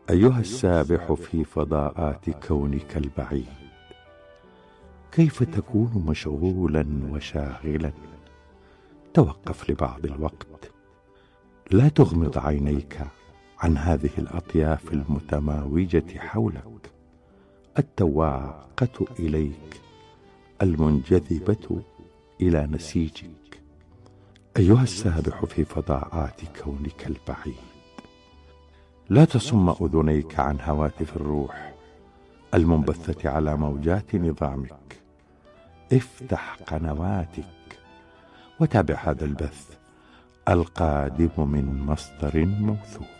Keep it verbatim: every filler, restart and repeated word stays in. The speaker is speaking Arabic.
أيها السابح في فضاءات كونك البعيد، كيف تكون مشغولا وشاغلا؟ توقف لبعض الوقت، لا تغمض عينيك عن هذه الأطياف المتماوجة حولك، التواقة إليك، المنجذبة إلى نسيجك. أيها السابح في فضاءات كونك البعيد، لا تصم أذنيك عن هواتف الروح المنبثة على موجات نظامك. افتح قنواتك وتابع هذا البث القادم من مصدر موثوق.